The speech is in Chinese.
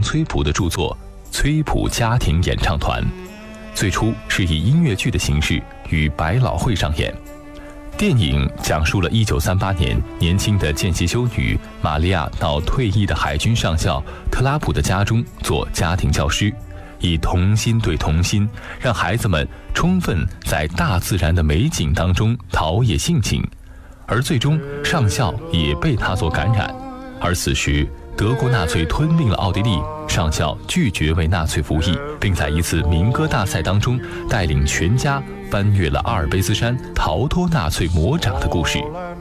崔普的著作《崔普家庭演唱团》，最初是以音乐剧的形式于百老汇上演。电影讲述了1938年年轻的见习修女玛利亚到退役的海军上校特拉普的家中做家庭教师，以童心对童心，让孩子们充分在大自然的美景当中陶冶性情，而最终上校也被他所感染。而此时德国纳粹吞并了奥地利，上校拒绝为纳粹服役，并在一次民歌大赛当中带领全家翻越了阿尔卑斯山，逃脱纳粹魔掌的故事。